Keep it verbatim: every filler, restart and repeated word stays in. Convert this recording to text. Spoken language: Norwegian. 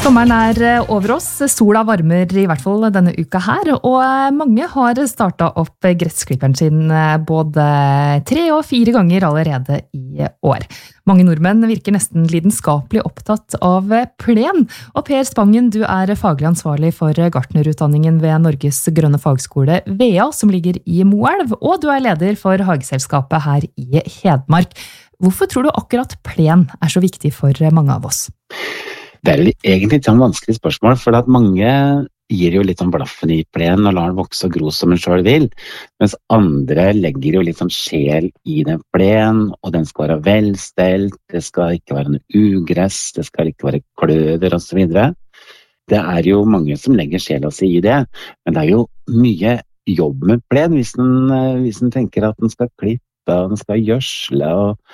Sommeren er over oss, sola varmer i hvert fall denne uka her, og mange har startet opp gressklipperen sin både tre og fire ganger allerede i år. Mange nordmenn virker nesten lidenskapelig opptatt av plen, og Per Spangen, du er faglig ansvarlig for gartnerutdanningen ved Norges Grønne Fagskole V A, som ligger i Moelv, og du er leder for Hageselskapet her i Hedmark. Hvorfor tror du akkurat plen er så viktig for mange av oss? Det er egentlig et vanskelig spørsmål, for at mange gir jo litt sånn blaffen i plen og lar den vokse og gro som en selv vil, mens andre legger jo litt sånn sjel i den plen, og den skal være velstelt, det skal ikke være noe ugress, det skal ikke være kløver og så videre. Det er jo mange som legger sjela si i det, men det er jo mye jobb med plen hvis den, hvis den tenker at den skal klippe, og den skal gjødsle, og